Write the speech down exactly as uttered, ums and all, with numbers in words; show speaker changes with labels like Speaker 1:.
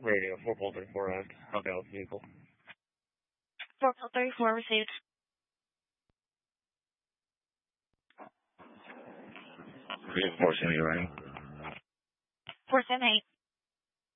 Speaker 1: Radio four Pole thirty-four asked. Help out the vehicle.
Speaker 2: four Pole thirty-four received.
Speaker 1: Reinforcing you, right?
Speaker 2: four seven eight.